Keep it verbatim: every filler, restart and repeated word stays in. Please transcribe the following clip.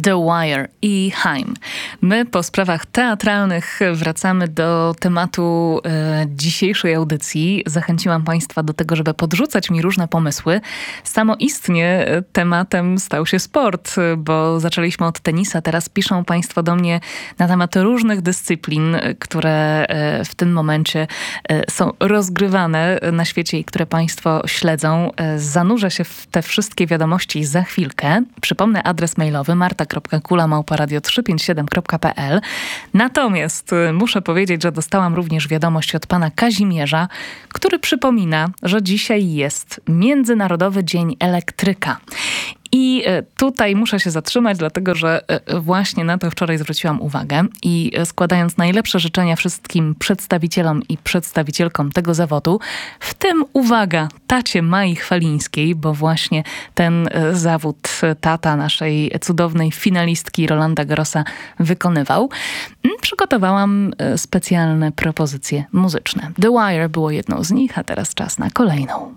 The Wire i Haim. My po sprawach teatralnych wracamy do tematu e, dzisiejszej audycji. Zachęciłam Państwa do tego, żeby podrzucać mi różne pomysły. Samoistnie tematem stał się sport, bo zaczęliśmy od tenisa. Teraz piszą Państwo do mnie na temat różnych dyscyplin, które e, w tym momencie e, są rozgrywane na świecie i które Państwo śledzą. E, zanurzę się w te wszystkie wiadomości za chwilkę. Przypomnę adres mailowy marta kropka kula małpa radio trzysta pięćdziesiąt siedem kropka p l. Natomiast muszę powiedzieć, że dostałam również wiadomość od pana Kazimierza, który przypomina, że dzisiaj jest Międzynarodowy Dzień Elektryka. I tutaj muszę się zatrzymać, dlatego że właśnie na to wczoraj zwróciłam uwagę i składając najlepsze życzenia wszystkim przedstawicielom i przedstawicielkom tego zawodu, w tym uwaga, tacie Mai Chwalińskiej, bo właśnie ten zawód tata naszej cudownej finalistki Rolanda Garrosa wykonywał, przygotowałam specjalne propozycje muzyczne. The Wire było jedną z nich, a teraz czas na kolejną.